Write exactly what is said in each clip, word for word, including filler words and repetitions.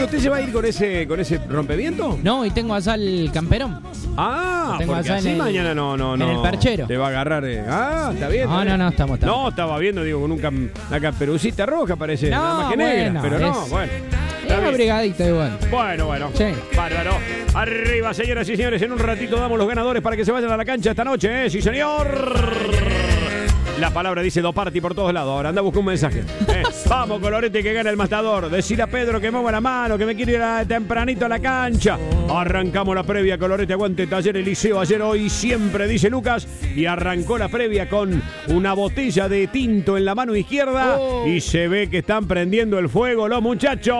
¿usted se va a ir con ese con ese rompeviento? No, y tengo allá el camperón. Ah, tengo porque allá así en el- mañana no, no, no. en el perchero. Te va a agarrar. eh. Ah, está bien. No, está no, bien. no, estamos, estamos. No, estaba viendo, digo, con un cam- una camperucita roja parece, No, nada más que negra. bueno, Pero no, es- bueno. Es Está una bien. brigadita igual. Bueno, bueno. Sí. Bárbaro. Arriba, señoras y señores. En un ratito damos los ganadores para que se vayan a la cancha esta noche, ¿eh? Sí, señor. La palabra dice do party por todos lados. Ahora anda a buscar un mensaje. ¿eh? Vamos, Colorete, que gana el matador. Decir a Pedro que mueva la mano, que me quiere ir a- tempranito a la cancha. Arrancamos la previa, Colorete. Aguante Taller Eliseo. Ayer, hoy, siempre, dice Lucas. Y arrancó la previa con una botella de tinto en la mano izquierda. Oh. Y se ve que están prendiendo el fuego los muchachos.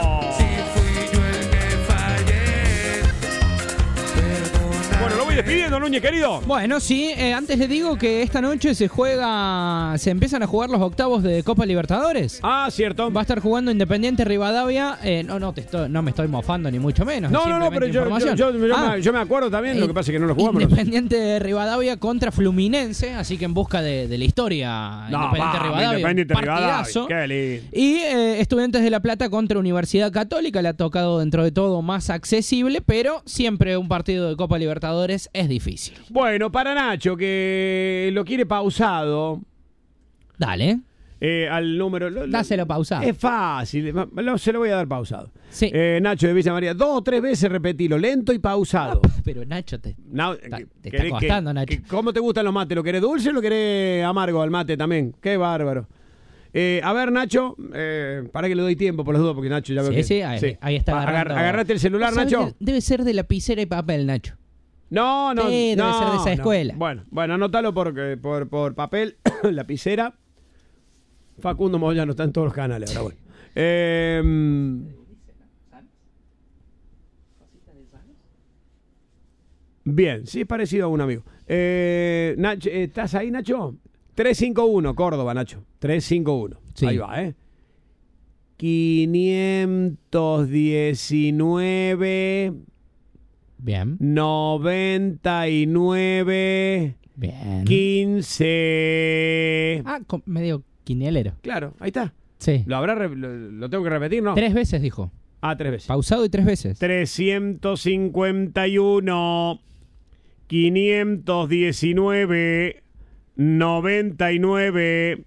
Bueno, lo voy despidiendo, Núñez, querido. Bueno, sí, eh, antes le digo que esta noche se juega, se empiezan a jugar los octavos de Copa Libertadores. Ah, cierto. Va a estar jugando Independiente Rivadavia. Eh, no, no, te estoy, no me estoy mofando ni mucho menos. No, no, no, pero simplemente yo, yo, información. yo- yo Ah, me, yo me acuerdo también, lo que pasa es que no lo jugamos. Independiente Rivadavia contra Fluminense, así que en busca de, de la historia. No, Independiente vamos, Rivadavia. Independiente partidazo. Rivadavia, qué lindo. Y eh, Estudiantes de La Plata contra Universidad Católica. Le ha tocado dentro de todo más accesible, pero siempre un partido de Copa Libertadores es difícil. Bueno, para Nacho, que lo quiere pausado, Dale, eh, al número... lo- lo- dáselo pausado. Es fácil, ma- lo- se lo voy a dar pausado. Sí. Eh, Nacho de Villa María, dos o tres veces repetilo, lento y pausado. Pero Nacho, te, Na- Está- que- te está querés costando, que- Nacho. que- ¿Cómo te gustan los mates? ¿Lo querés dulce o lo querés amargo al mate también? Qué bárbaro. Eh, a ver, Nacho, eh, para que le doy tiempo por las dudas, porque Nacho ya veo sí, que... sí, ahí, ahí está Agar- agarrando. Agarrate el celular, ¿Vos sabés Nacho. que debe ser de lapicera y papel, Nacho. No, no, Sí, debe no, ser de esa no. escuela. Bueno, bueno, anótalo por, eh, por, por papel, lapicera. Facundo Moyano está en todos los canales ahora, bueno. Eh, bien, sí es parecido a un amigo. Eh, Nacho, ¿estás ahí, Nacho? tres cinco uno, Córdoba, Nacho. tres cinco uno. Sí. Ahí va, ¿eh? quinientos diecinueve... Bien, noventa y nueve bien. quince. Ah, con- medio quinielero. Claro, ahí está. Sí. ¿Lo habrá re- lo, lo tengo que repetir, no? Tres veces dijo. Ah, tres veces. Pausado y tres veces. trescientos cincuenta y uno quinientos diecinueve noventa y nueve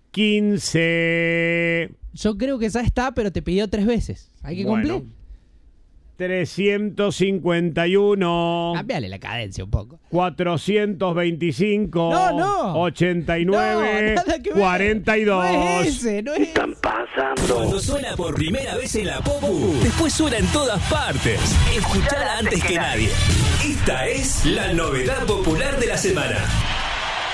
quince. Yo creo que ya está, pero te pidió tres veces. Hay que Bueno, cumplir. trescientos cincuenta y uno Cambiale la cadencia un poco. cuatrocientos veinticinco No, no. ochenta y nueve No, nada que ver. cuarenta y dos. No es ese, no es ese. Cuando suena por primera vez en la Popu, después suena en todas partes. Escuchala antes que nadie. Esta es la novedad popular de la semana.